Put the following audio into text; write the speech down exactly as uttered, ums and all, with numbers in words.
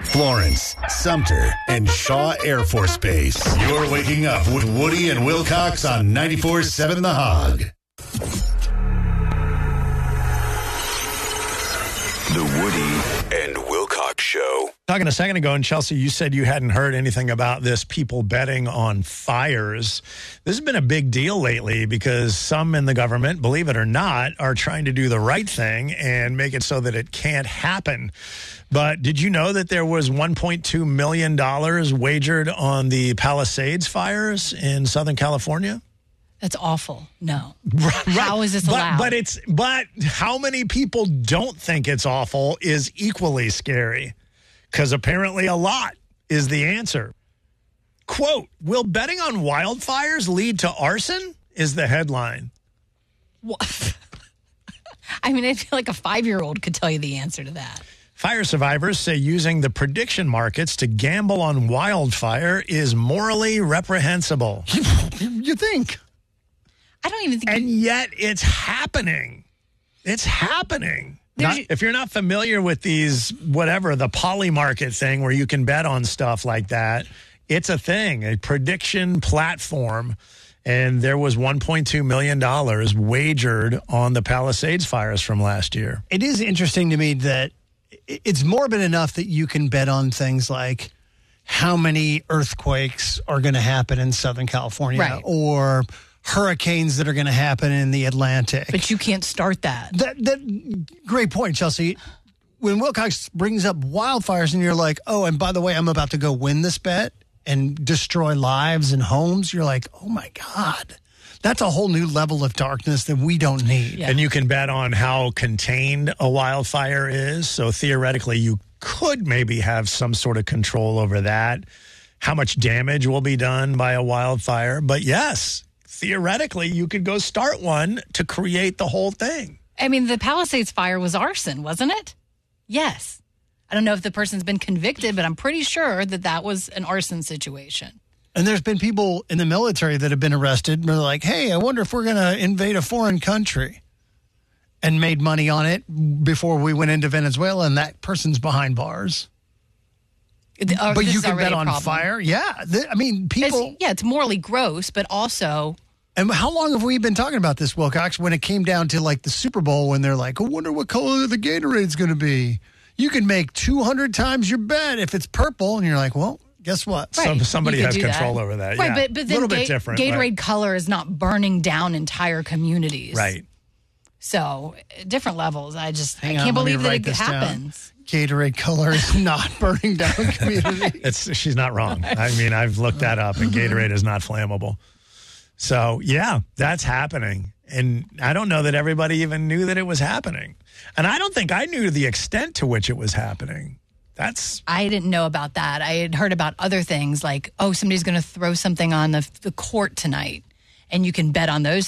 Florence, Sumter, and Shaw Air Force Base. You're waking up with Woody and Wilcox on ninety-four point seven The Hog. The Woody and Wilcox Show. Talking a second ago, and Chelsea, you said you hadn't heard anything about this, people betting on fires. This has been a big deal lately because some in the government, believe it or not, are trying to do the right thing and make it so that it can't happen. But did you know that there was one point two million dollars wagered on the Palisades fires in Southern California? That's awful. No. Right. How is this but, allowed? But it's but how many people don't think it's awful is equally scary, because apparently a lot is the answer. Quote, will betting on wildfires lead to arson? Is the headline. What? I mean, I feel like a five-year-old could tell you the answer to that. Fire survivors say using the prediction markets to gamble on wildfire is morally reprehensible. You think? I don't even think... And you... yet it's happening. It's happening. Not, if you're not familiar with these, whatever, the poly market thing where you can bet on stuff like that, it's a thing, a prediction platform. And there was one point two million dollars wagered on the Palisades fires from last year. It is interesting to me that it's morbid enough that you can bet on things like how many earthquakes are going to happen in Southern California, right, or hurricanes that are going to happen in the Atlantic. But you can't start that. That, that great point, Chelsea. When Wilcox brings up wildfires and you're like, oh, and by the way, I'm about to go win this bet and destroy lives and homes, you're like, oh, my God. That's a whole new level of darkness that we don't need. Yeah. And you can bet on how contained a wildfire is. So theoretically, you could maybe have some sort of control over that, how much damage will be done by a wildfire. But yes, theoretically, you could go start one to create the whole thing. I mean, the Palisades fire was arson, wasn't it? Yes. I don't know if the person's been convicted, but I'm pretty sure that that was an arson situation. And there's been people in the military that have been arrested. They're like, hey, I wonder if we're going to invade a foreign country, and made money on it before we went into Venezuela, and that person's behind bars. Uh, but you can bet on fire? Yeah. Th- I mean, people... It's, yeah, it's morally gross, but also... And how long have we been talking about this, Wilcox, when it came down to, like, the Super Bowl, when they're like, I wonder what color the Gatorade's going to be. You can make two hundred times your bet if it's purple, and you're like, well... Guess what? Right. Some, somebody has control that. over that. Right, yeah. but, but then a little bit Ga- different. Gatorade but... color is not burning down entire communities. Right. So, different levels. I just Hang I on, can't let me believe that write it this happens. Down. Gatorade color is not burning down communities. It's, she's not wrong. I mean, I've looked that up, and Gatorade is not flammable. So, yeah, that's happening. And I don't know that everybody even knew that it was happening. And I don't think I knew the extent to which it was happening. That's... I didn't know about that. I had heard about other things like, oh, somebody's going to throw something on the, the court tonight, and you can bet on those